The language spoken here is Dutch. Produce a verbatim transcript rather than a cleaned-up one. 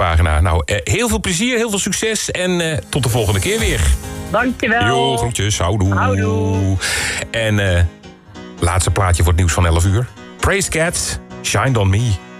Facebookpagina. Nou, uh, heel veel plezier, heel veel succes en uh, tot de volgende keer weer. Dankjewel. Jo, groetjes. Houdoe. Houdoe. En uh, laatste plaatje voor het nieuws van elf uur. Praise Cats, Shined on Me.